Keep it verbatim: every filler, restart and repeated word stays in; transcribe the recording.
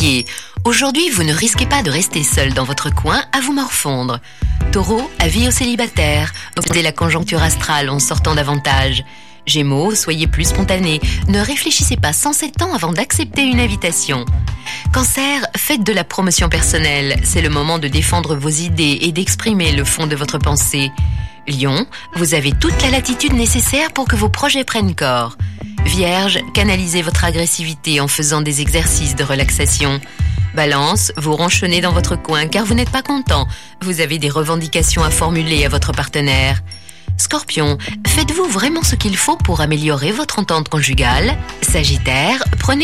Bélier, aujourd'hui vous ne risquez pas de rester seul dans votre coin à vous morfondre. Taureau, avis aux célibataires, observez la conjoncture astrale en sortant davantage. Gémeaux, soyez plus spontané, ne réfléchissez pas cent sept ans avant d'accepter une invitation. Cancer, faites de la promotion personnelle, c'est le moment de défendre vos idées et d'exprimer le fond de votre pensée. Lion, vous avez toute la latitude nécessaire pour que vos projets prennent corps. Vierge, canalisez votre agressivité en faisant des exercices de relaxation. Balance, vous ronchonnez dans votre coin car vous n'êtes pas content. Vous avez des revendications à formuler à votre partenaire. Scorpion, faites-vous vraiment ce qu'il faut pour améliorer votre entente conjugale? Sagittaire, prenez